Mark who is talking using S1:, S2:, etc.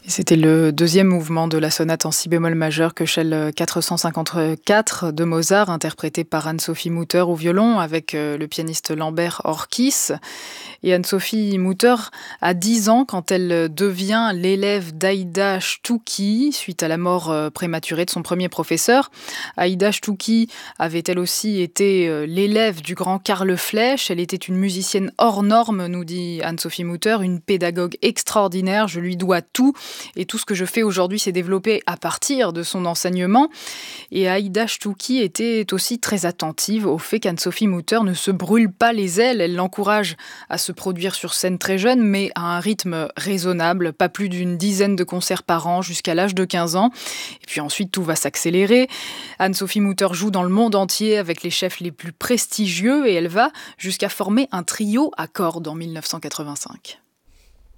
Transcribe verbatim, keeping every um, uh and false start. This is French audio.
S1: C'était le deuxième mouvement de la sonate en si bémol majeur Köchel quatre cent cinquante-quatre de Mozart, interprété par Anne-Sophie Mutter au violon avec le pianiste Lambert Orkis. Et Anne-Sophie Mutter a dix ans quand elle devient l'élève d'Aïda Stouky suite à la mort prématurée de son premier professeur. Aïda Stouky avait elle aussi été l'élève du grand Karl Flech. Elle était une musicienne hors norme, nous dit Anne-Sophie Mutter, une pédagogue extraordinaire. Je lui dois tout. Et tout ce que je fais aujourd'hui s'est développé à partir de son enseignement. Et Aïda Stouky était aussi très attentive au fait qu'Anne-Sophie Mutter ne se brûle pas les ailes. Elle l'encourage à se produire sur scène très jeune, mais à un rythme raisonnable, pas plus d'une dizaine de concerts par an jusqu'à l'âge de quinze ans. Et puis ensuite, tout va s'accélérer. Anne-Sophie Mutter joue dans le monde entier avec les chefs les plus prestigieux et elle va jusqu'à former un trio à cordes en mille neuf cent quatre-vingt-cinq.